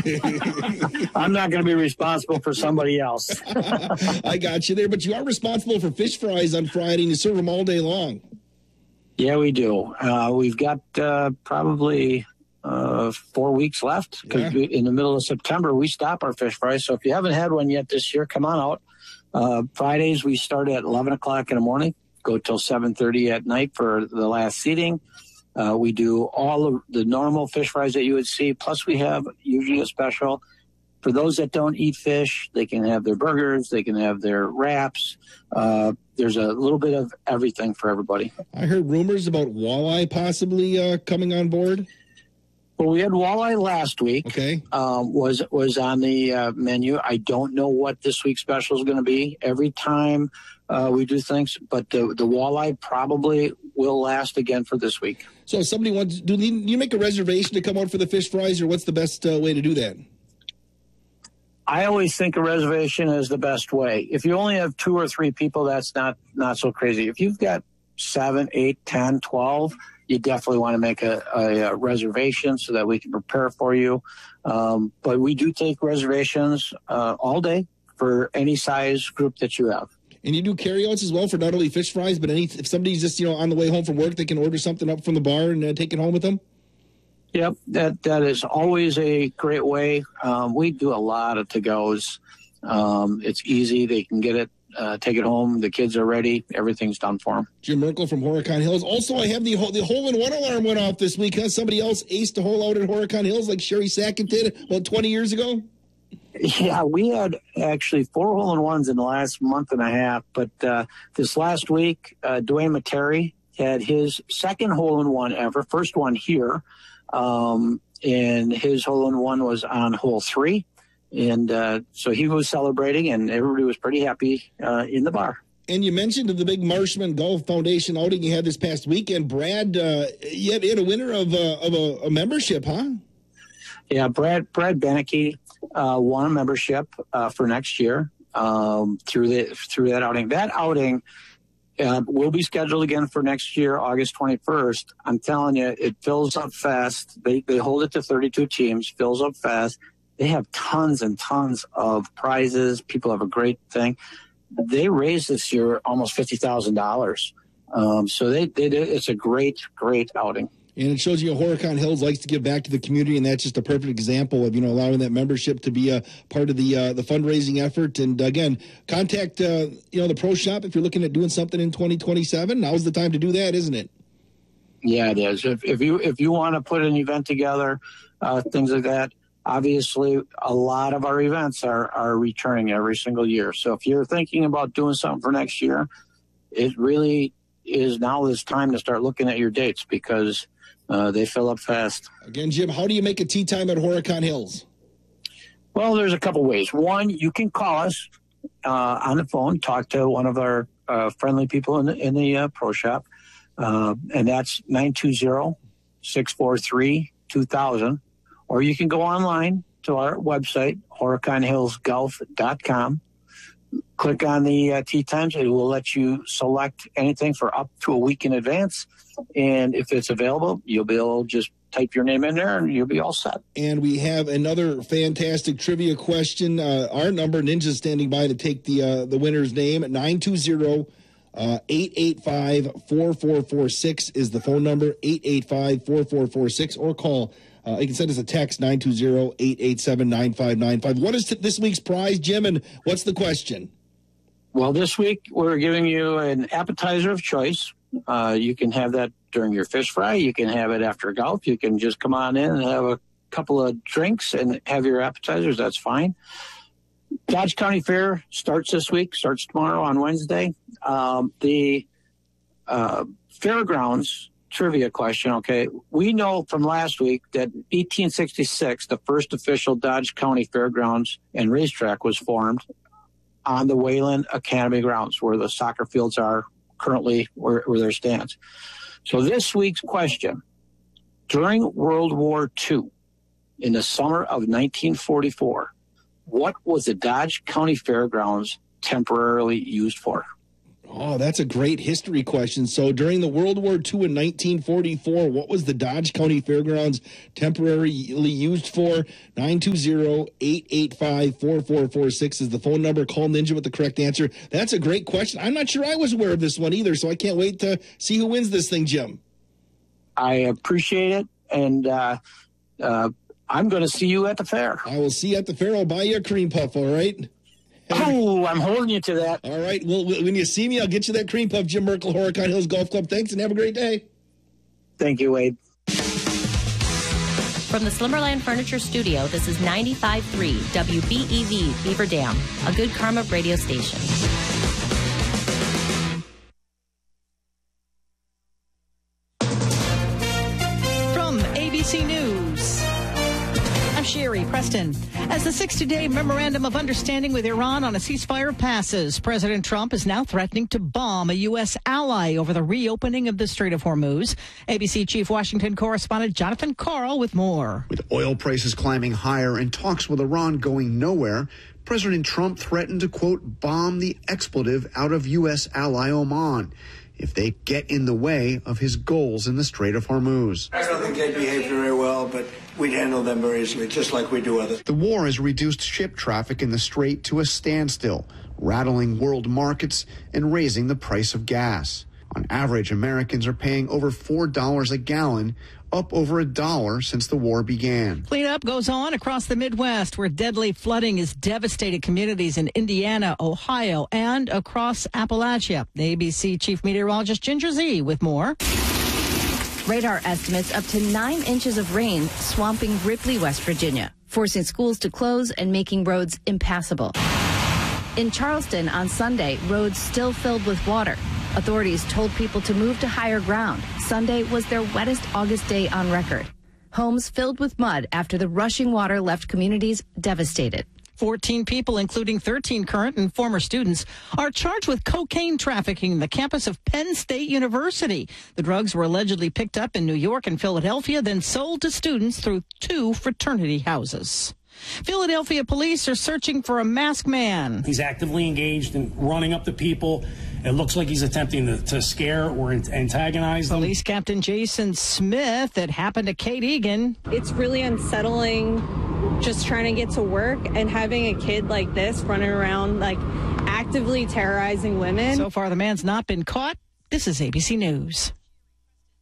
I'm not going to be responsible for somebody else. I got you there, but you are responsible for fish fries on Friday, and you serve them all day long. Yeah, we do. We've got probably 4 weeks left because in the middle of September we stop our fish fries. So if you haven't had one yet this year, come on out. Fridays we start at 11 o'clock in the morning, go till 7:30 at night for the last seating. We do all of the normal fish fries that you would see. Plus we have usually a special for those that don't eat fish. They can have their burgers, they can have their wraps. There's a little bit of everything for everybody. I heard rumors about walleye possibly coming on board. Well, we had walleye last week. Okay. Was on the menu. I don't know what this week's special is going to be. Every time we do things, but the walleye probably will last again for this week. So if somebody wants, do you make a reservation to come out for the fish fries, or what's the best way to do that? I always think a reservation is the best way. If you only have 2 or 3 people, that's not so crazy. If you've got 7, 8, 10, 12, you definitely want to make a reservation so that we can prepare for you. But we do take reservations all day for any size group that you have. And you do carryouts as well for not only fish fries, but if somebody's just on the way home from work, they can order something up from the bar and take it home with them? Yep, that is always a great way. We do a lot of to-goes. It's easy. They can get it, take it home. The kids are ready. Everything's done for them. Jim Merkel from Horicon Hills. Also, I have the hole-in-one alarm went off this week. Has somebody else aced a hole out at Horicon Hills like Sherry Sackett did about 20 years ago? Yeah, we had actually 4 hole-in-ones in the last month and a half. But this last week, Dwayne Materi had his second hole-in-one ever, first one here. And his hole-in-one was on hole 3. And so he was celebrating, and everybody was pretty happy in the bar. And you mentioned the big Marshman Golf Foundation outing you had this past weekend. Brad, you had a winner of a membership, huh? Yeah, Brad Beneke won a membership for next year through that outing. That outing will be scheduled again for next year, August 21st. I'm telling you, it fills up fast. They hold it to 32 teams, fills up fast. They have tons and tons of prizes. People have a great thing. They raised this year almost $50,000. So they did. It's a great outing. And it shows you Horicon Hills likes to give back to the community, and that's just a perfect example of allowing that membership to be a part of the fundraising effort. And again, contact the Pro Shop if you're looking at doing something in 2027. Now's the time to do that, isn't it? Yeah, it is. If you want to put an event together, things like that. Obviously, a lot of our events are returning every single year. So if you're thinking about doing something for next year, it really is now this time to start looking at your dates because they fill up fast. Again, Jim, how do you make a tee time at Horicon Hills? Well, there's a couple ways. One, you can call us on the phone, talk to one of our friendly people in the Pro Shop, and that's 920-643-2000. Or you can go online to our website, horiconhillsgolf.com. Click on the tee times. It will let you select anything for up to a week in advance. And if it's available, you'll be able to just type your name in there and you'll be all set. And we have another fantastic trivia question. Our number, Ninja's standing by to take the winner's name. 920-885-4446 is the phone number, 885-4446, or call. You can send us a text, 920-887-9595. What is this week's prize, Jim, and what's the question? Well, this week we're giving you an appetizer of choice. You can have that during your fish fry. You can have it after golf. You can just come on in and have a couple of drinks and have your appetizers. That's fine. Dodge County Fair starts this week, starts tomorrow on Wednesday. The fairgrounds trivia question, okay. We know from last week that 1866, the first official Dodge County Fairgrounds and Racetrack was formed on the Wayland Academy grounds where the soccer fields are currently where there stands. So this week's question, during World War II, in the summer of 1944, what was the Dodge County Fairgrounds temporarily used for? Oh, that's a great history question. So during the World War II in 1944, what was the Dodge County Fairgrounds temporarily used for? 920-885-4446 is the phone number. Call Ninja with the correct answer. That's a great question. I'm not sure I was aware of this one either, so I can't wait to see who wins this thing, Jim. I appreciate it, and I'm going to see you at the fair. I will see you at the fair. I'll buy you a cream puff, all right? Oh, I'm holding you to that. All right. Well, when you see me, I'll get you that cream puff. Jim Merkel, Horicon Hills Golf Club. Thanks, and have a great day. Thank you, Wade. From the Slumberland Furniture Studio, this is 95.3 WBEV Beaver Dam, a Good Karma radio station. From ABC News, I'm Sherry Preston. As the 60-day memorandum of understanding with Iran on a ceasefire passes, President Trump is now threatening to bomb a U.S. ally over the reopening of the Strait of Hormuz. ABC Chief Washington correspondent Jonathan Karl with more. With oil prices climbing higher and talks with Iran going nowhere, President Trump threatened to, quote, bomb the expletive out of U.S. ally Oman if they get in the way of his goals in the Strait of Hormuz. I don't think they behaved very well, but we'd handle them very easily, just like we do others. The war has reduced ship traffic in the Strait to a standstill, rattling world markets and raising the price of gas. On average, Americans are paying over $4 a gallon, up over $1 since the war began. Cleanup goes on across the Midwest, where deadly flooding has devastated communities in Indiana, Ohio, and across Appalachia. The ABC Chief Meteorologist Ginger Z with more. Radar estimates up to 9 inches of rain swamping Ripley, West Virginia, forcing schools to close and making roads impassable. In Charleston on Sunday, roads still filled with water. Authorities told people to move to higher ground. Sunday was their wettest August day on record. Homes filled with mud after the rushing water left communities devastated. 14 people, including 13 current and former students, are charged with cocaine trafficking on the campus of Penn State University. The drugs were allegedly picked up in New York and Philadelphia, then sold to students through 2 fraternity houses. Philadelphia police are searching for a masked man. He's actively engaged in running up to people. It looks like he's attempting to scare or antagonize them. Police Captain Jason Smith, it happened to Kate Egan. It's really unsettling just trying to get to work and having a kid like this running around, like, actively terrorizing women. So far, the man's not been caught. This is ABC News.